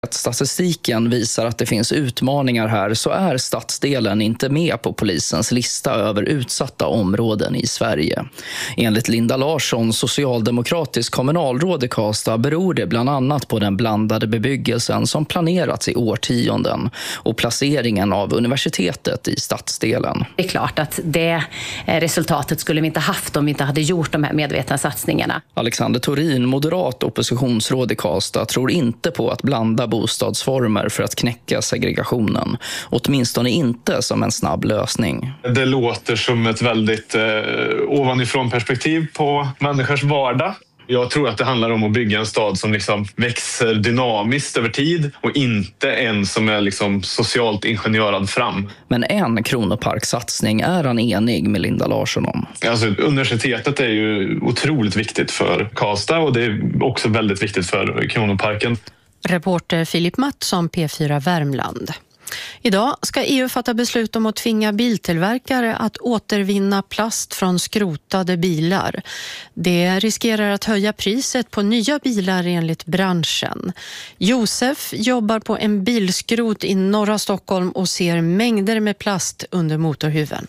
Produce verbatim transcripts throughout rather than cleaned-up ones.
Att statistiken visar att det finns utmaningar här så är stadsdelen inte med på polisens lista över utsatta områden i Sverige. Enligt Linda Larsson, socialdemokratisk kommunalråd i Karlstad, beror det bland annat på den blandade bebyggelsen som planerats i årtionden och placeringen av universitetet i stadsdelen. Det är klart att det resultatet skulle vi inte haft om vi inte hade gjort de här medvetna satsningarna. Alexander Torin, moderat oppositionsråd i Karlstad, tror inte på att blanda bostadsformer för att knäcka segregationen. Åtminstone inte som en snabb lösning. Det låter som ett väldigt eh, ovanifrån perspektiv på människors vardag. Jag tror att det handlar om att bygga en stad som liksom växer dynamiskt över tid och inte en som är liksom socialt ingenjörad fram. Men en kronoparksatsning är han enig med Linda Larsson om. Alltså, universitetet är ju otroligt viktigt för Karlstad och det är också väldigt viktigt för kronoparken. Reporter Filip Mattsson, P fyra Värmland. Idag ska E U fatta beslut om att tvinga biltillverkare att återvinna plast från skrotade bilar. Det riskerar att höja priset på nya bilar enligt branschen. Josef jobbar på en bilskrot i norra Stockholm och ser mängder med plast under motorhuven.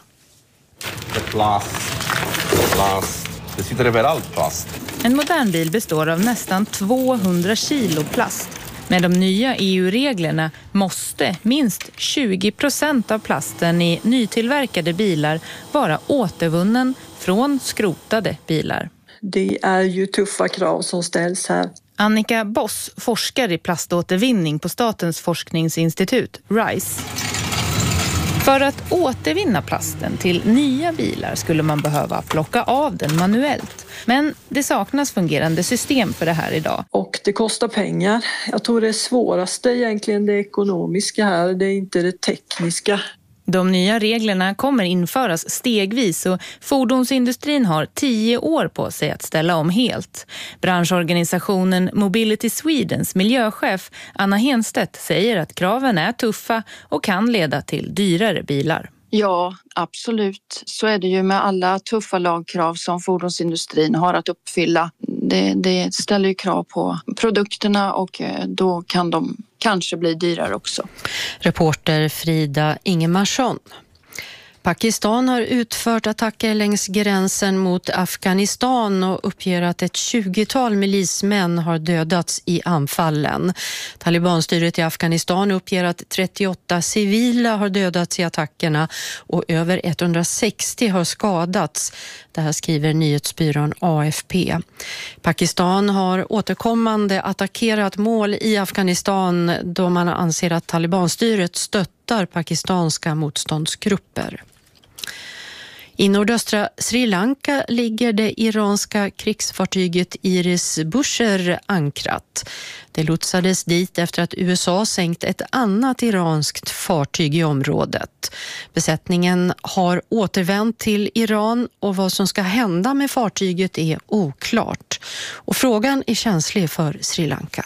Plast, plast. Det sitter överallt plast. En modern bil består av nästan tvåhundra kilo plast. Med de nya E U-reglerna måste minst tjugo procent av plasten i nytillverkade bilar vara återvunnen från skrotade bilar. Det är ju tuffa krav som ställs här. Annika Boss forskar i plaståtervinning på Statens forskningsinstitut, RISE. För att återvinna plasten till nya bilar skulle man behöva plocka av den manuellt. Men det saknas fungerande system för det här idag. Och det kostar pengar. Jag tror det svåraste egentligen det ekonomiska här, det är inte det tekniska. De nya reglerna kommer införas stegvis och fordonsindustrin har tio år på sig att ställa om helt. Branschorganisationen Mobility Swedens miljöchef Anna Henstedt säger att kraven är tuffa och kan leda till dyrare bilar. Ja, absolut. Så är det ju med alla tuffa lagkrav som fordonsindustrin har att uppfylla. Det, det ställer ju krav på produkterna och då kan de kanske bli dyrare också. Reporter Frida Ingemarsson. Pakistan har utfört attacker längs gränsen mot Afghanistan och uppger att ett tjugotal milismän har dödats i anfallen. Talibanstyret i Afghanistan uppger att trettioåtta civila har dödats i attackerna och över etthundrasextio har skadats. Det här skriver nyhetsbyrån A F P. Pakistan har återkommande attackerat mål i Afghanistan då man anser att Talibanstyret stöttar pakistanska motståndsgrupper. I nordöstra Sri Lanka ligger det iranska krigsfartyget Iris Busher ankrat. Det lotsades dit efter att U S A sänkt ett annat iranskt fartyg i området. Besättningen har återvänt till Iran och vad som ska hända med fartyget är oklart. Och frågan är känslig för Sri Lanka.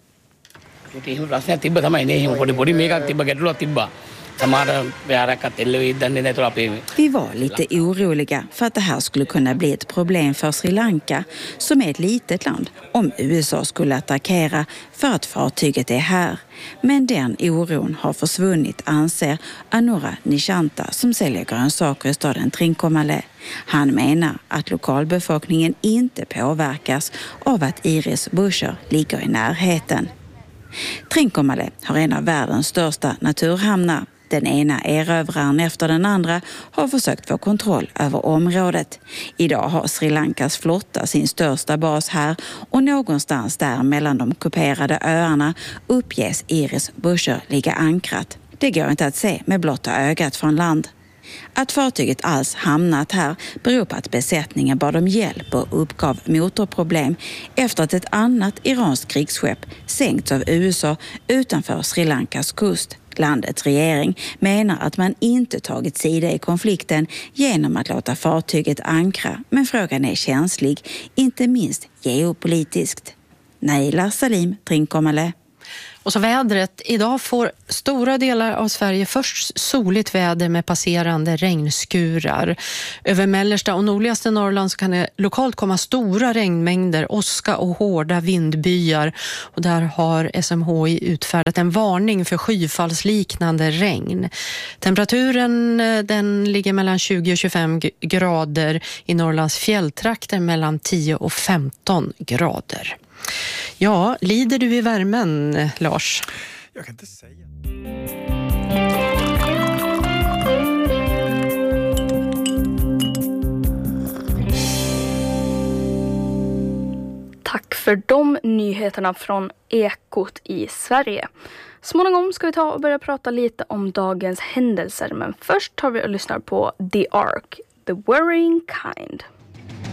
Vi var lite oroliga för att det här skulle kunna bli ett problem för Sri Lanka som är ett litet land om U S A skulle attackera för att fartyget är här. Men den oron har försvunnit, anser Anura Nishanta som säljer grönsaker i staden Trincomalee. Han menar att lokalbefolkningen inte påverkas av att Iris Busher ligger i närheten. Trincomalee har en av världens största naturhamnar. Den ena erövraren efter den andra har försökt få kontroll över området. Idag har Sri Lankas flotta sin största bas här och någonstans där mellan de kuperade öarna uppges Iris Busher ligga ankrat. Det går inte att se med blotta ögat från land. Att fartyget alls hamnat här beror på att besättningen bad om hjälp och uppgav motorproblem efter att ett annat iranskt krigsskepp sänkts av U S A utanför Sri Lankas kust. Landets regering menar att man inte tagit sida i konflikten genom att låta fartyget ankra, men frågan är känslig, inte minst geopolitiskt. Naila Salim, Trincomalee. Och så vädret. Idag får stora delar av Sverige först soligt väder med passerande regnskurar. Över mellersta och nordligaste Norrland så kan det lokalt komma stora regnmängder, åska och hårda vindbyar. Och där har S M H I utfärdat en varning för skyfallsliknande regn. Temperaturen den ligger mellan tjugo och tjugofem grader, i Norrlands fjälltrakter mellan tio och femton grader. Ja, lider du i värmen, Lars? Jag kan inte säga. Tack för de nyheterna från Ekot i Sverige. Småningom ska vi ta och börja prata lite om dagens händelser, men först tar vi och lyssnar på The Ark, The Worrying Kind.